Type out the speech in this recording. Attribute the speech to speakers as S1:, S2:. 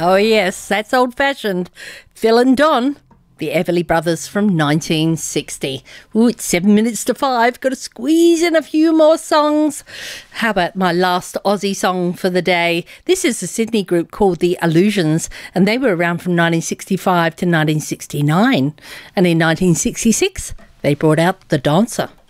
S1: Oh, yes, that's old-fashioned. Phil and Don, the Everly Brothers from 1960. Ooh, it's 7 minutes to 5. Got to squeeze in a few more songs. How about my last Aussie song for the day? This is a Sydney group called The Illusions, and they were around from 1965 to 1969. And in 1966, they brought out The Dancer.